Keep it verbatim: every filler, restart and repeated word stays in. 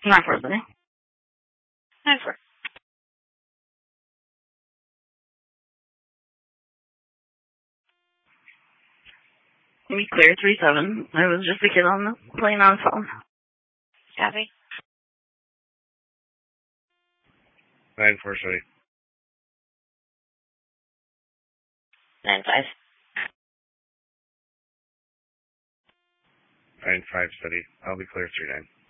Not for buddy. Not for. Me clear three seven. I was just a kid on the plane on the phone. Copy. Nine four city. Nine five. Nine five city. I'll be clear three nine.